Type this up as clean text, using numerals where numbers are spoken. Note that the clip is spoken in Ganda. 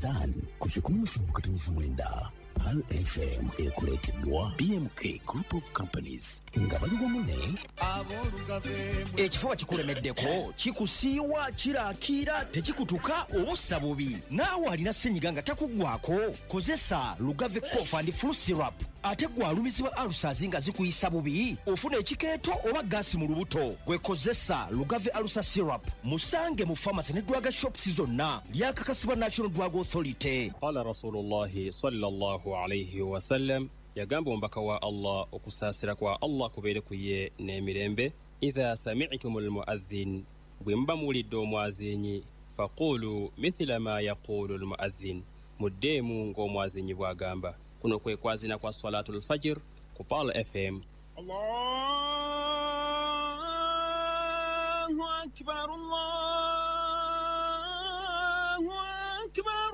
Ramadhan ku 17/9 Pal FM ekuleeteddwa BMK Group of Companies nga bali wamu ne ekifuba kikulemeddeko kikusiiwa kiraakira tekikutuka obussa bubi naawe alina ssenyiga nga takuggwako kozesa Lugave Cough and Flu Syrup ate gwalumizibwa alusazi nga zikuyisa bubi ofuna ekikeeto oba gaasi mu lubuto gwekozesa Lugave Alusa Syrup musange mu pharmacy ne drug shops zonna lyakakasibwa National Drug Authority. Qala Rasulullahi sallallahu alayhi wa sallam yagamba ombaka wa Allah okusaasira kwa Allah kubeere kuye n'emirembe idha sami'tumul muadhdhin bwe muba muwulidde omwazinyi faqulu mithla ma yaqulu almuadhdhin muddeemu ng'omwazinyi bw'agamba. Kuno kwe kwazina kwa salatul fajr ku Pal FM. Allahu akbar, Allahu akbar.